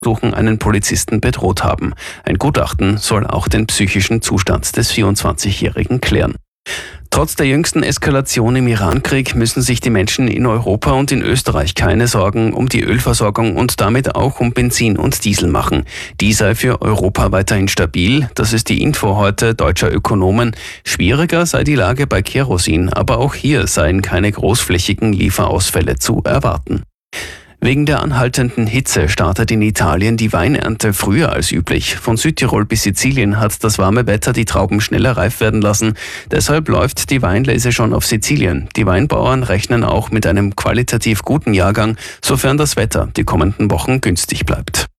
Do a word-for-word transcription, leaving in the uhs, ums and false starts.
Suchen einen Polizisten bedroht haben. Ein Gutachten soll auch den psychischen Zustand des vierundzwanzigjährigen klären. Trotz der jüngsten Eskalation im Irankrieg müssen sich die Menschen in Europa und in Österreich keine Sorgen um die Ölversorgung und damit auch um Benzin und Diesel machen. Die sei für Europa weiterhin stabil. Das ist die Info heute deutscher Ökonomen. Schwieriger sei die Lage bei Kerosin, aber auch hier seien keine großflächigen Lieferausfälle zu erwarten. Wegen der anhaltenden Hitze startet in Italien die Weinernte früher als üblich. Von Südtirol bis Sizilien hat das warme Wetter die Trauben schneller reif werden lassen. Deshalb läuft die Weinlese schon auf Sizilien. Die Weinbauern rechnen auch mit einem qualitativ guten Jahrgang, sofern das Wetter die kommenden Wochen günstig bleibt.